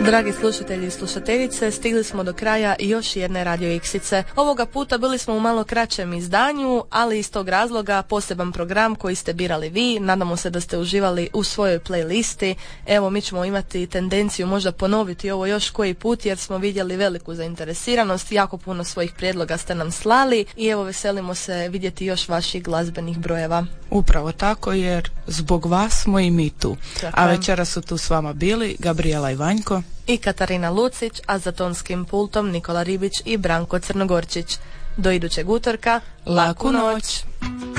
Dragi slušatelji i slušateljice, stigli smo do kraja još jedne Radio Iksice. Ovoga puta bili smo u malo kraćem izdanju, ali iz tog razloga poseban program koji ste birali vi. Nadamo se da ste uživali u svojoj playlisti. Evo, mi ćemo imati tendenciju možda ponoviti ovo još koji put, jer smo vidjeli veliku zainteresiranost. Jako puno svojih prijedloga ste nam slali i evo, veselimo se vidjeti još vaših glazbenih brojeva. Upravo tako, jer zbog vas smo i mi tu. Tako. A večera su tu s vama bili Gabriela i Vanjko i Katarina Lucić, a za tonskim pultom Nikola Ribić i Branko Crnogorčić. Do idućeg utorka, laku noć!